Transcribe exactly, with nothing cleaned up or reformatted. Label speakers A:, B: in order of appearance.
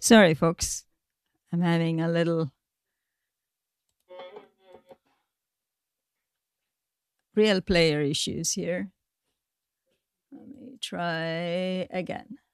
A: Sorry, folks. I'm having a little real player issues here. Let me try again.